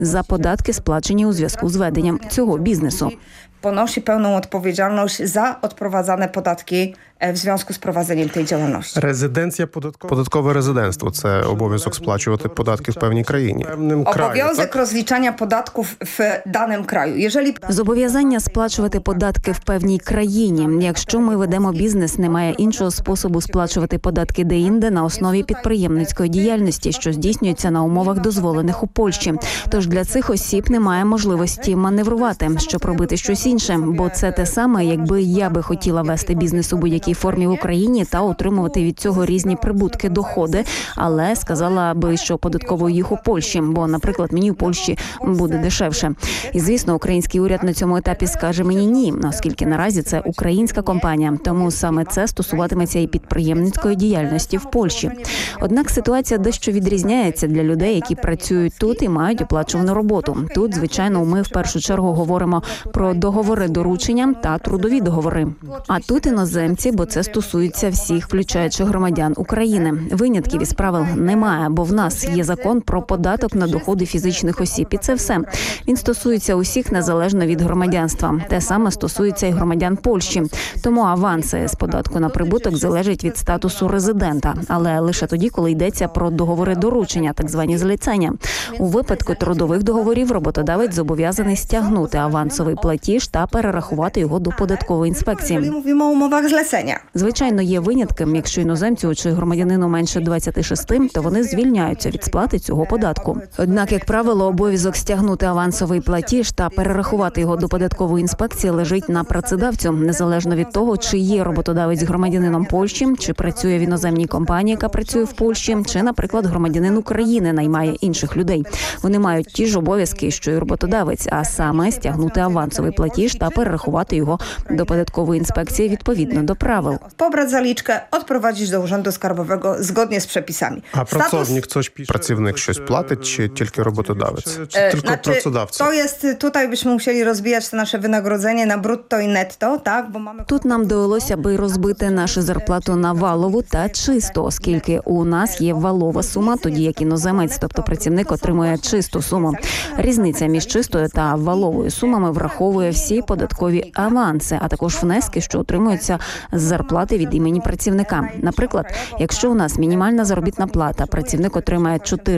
за податки, сплачені у зв'язку з веденням цього бізнесу. Ponosi pełną odpowiedzialność za odprowadzane podatki w związku z prowadzeniem tej działalności. Резиденція податкове резидентство – це обов'язок сплачувати податки в певній країні. Obowiązek rozliczania podatków w danym kraju. Jeżeli Зобов'язання сплачувати податки в певній країні. Якщо ми ведемо бізнес, немає іншого способу сплачувати податки де-інде на основі підприємницької діяльності, що здійснюється на умовах, дозволених у Польщі. Тож для цих осіб немає можливості маневрувати, щоб робити щось інше, бо це те саме, якби я би хотіла вести бізнес у будь-якій формі в Україні та отримувати від цього різні прибутки, доходи, але сказала би, що податковую їх у Польщі, бо, наприклад, мені в Польщі буде дешевше. І, звісно, український уряд на цьому етапі скаже мені ні, оскільки наразі це українська компанія, тому саме це стосуватиметься і підприємницької діяльності в Польщі. Однак ситуація дещо відрізняється для людей, які працюють тут і мають оплачувану роботу. Тут, звичайно, ми в першу чергу говоримо про договори доручення та трудові договори. А тут іноземці, бо це стосується всіх, включаючи громадян України. Винятків із правил немає, бо в нас є закон про податок на доходи фізичних осіб. І це все. Він стосується усіх незалежно від громадянства. Те саме стосується і громадян Польщі. Тому аванси з податку на прибуток залежать від статусу резидента. Але лише тоді, коли йдеться про договори доручення, так звані злицення. У випадку трудових договорів роботодавець зобов'язаний стягнути авансовий платіж та перерахувати його до податкової інспекції. mówimy o umowach zlecenia. Звичайно, є винятком, якщо іноземцю чи громадянину менше 26, то вони звільняються від сплати цього податку. Однак, як правило, обов'язок стягнути авансовий платіж та перерахувати його до податкової інспекції лежить на працедавцю, незалежно від того, чи є роботодавець громадянином Польщі, чи працює в іноземній компанії, яка працює в Польщі, чи, наприклад, громадянин України наймає інших людей. Вони мають ті ж обов'язки, що й роботодавець, а саме стягнути авансовий платіж та перерахувати його до податкової інспекції відповідно до правил. Pobrać zaliczkę, odprowadzić do Urzędu Skarbowego zgodnie z przepisami. А працівник щось платить чи тільки роботодавець? Чи тільки працедавця? To jest, tutaj byśmy musieli rozbijać to nasze wynagrodzenie na brutto i netto, tak? Bo mamy... Тут нам довелося би розбити нашу зарплату на валову та чисту, оскільки у нас є валова сума, тоді як іноземець, тобто працівник, отримує чисту суму. Різниця між чистою та валовою сумами враховує всі податкові аванси, а також внески, що отримуються з зарплати від імені працівника. Наприклад, якщо у нас мінімальна заробітна плата, працівник отримає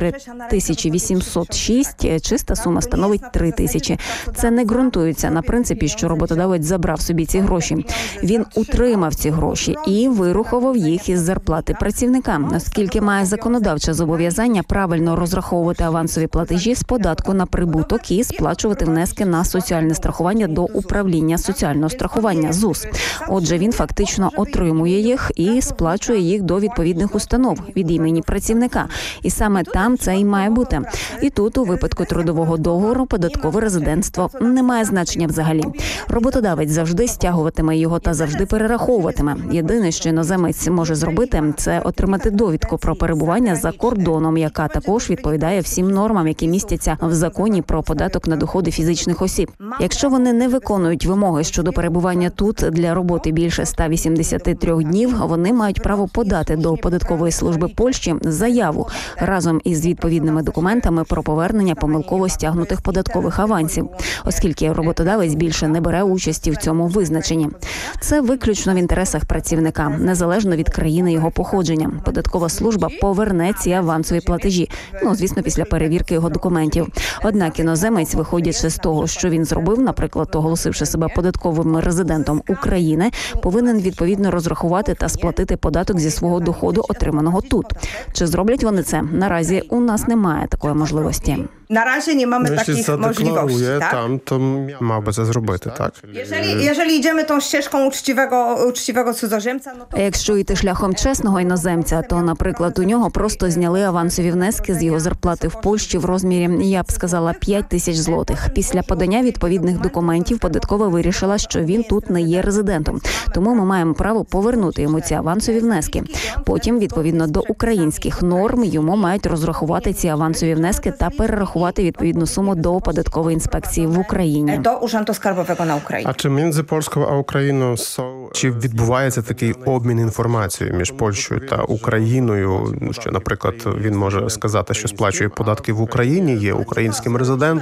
4806, чиста сума становить 3000. Це не ґрунтується на принципі, що роботодавець забрав собі ці гроші. Він утримав ці гроші і вирахував їх із зарплати працівника, оскільки має законодавче зобов'язання правильно розраховувати авансові платежі з податку на прибуток і сплачувати внески на соціальне страхування до управління соціального страхування ЗУС. Отже, він фактично отримує їх і сплачує їх до відповідних установ від імені працівника. І саме там це і має бути. І тут, у випадку трудового договору, податкове резидентство не має значення взагалі. Роботодавець завжди стягуватиме його та завжди перераховуватиме. Єдине, що іноземець може зробити, це отримати довідку про перебування за кордоном, яка також відповідає всім нормам, які містяться в законі про податок на доходи фізичних осіб. Якщо вони не виконують вимоги щодо перебування тут для роботи більше 183 днів, вони мають право подати до податкової служби Польщі заяву разом із відповідними документами про повернення помилково стягнутих податкових авансів, оскільки роботодавець більше не бере участі в цьому визначенні. Це виключно в інтересах працівника, незалежно від країни його походження. Податкова служба поверне ці авансові платежі, звісно, після перевірки його документів. Однак іноземець, виходячи з того, що він зробив, наприклад, оголосивши себе податковим резидентом України, повинен відповідно розрахувати та сплатити податок зі свого доходу, отриманого тут. Чи зроблять вони це? Наразі у нас немає такої можливості. Narazі nie mamy takich możliwości, tak? Там, то мав би це зробити, так? Jeżeli idziemy tą ścieżką uczciwego cudzoziemca, no to... Якщо йти шляхом чесного іноземця, то, наприклад, у нього просто зняли авансові внески з його зарплати в Польщі в розмірі, я б сказала, 5000 злотих. Після подання відповідних документів податкова вирішила, що він тут не є резидентом. Тому ми маємо право повернути йому ці авансові внески. Потім, відповідно до українських норм, йому мають розрахувати ці авансові внески та перерахувати відповідну суму до податкової інспекції в Україні. До Urzędu Skarbowego на Україні. А чи між Польщею а Україною чи відбувається такий обмін інформацією між Польщею та Україною, що, наприклад, він може сказати, що сплачує податки в Україні, є є українським резидентом.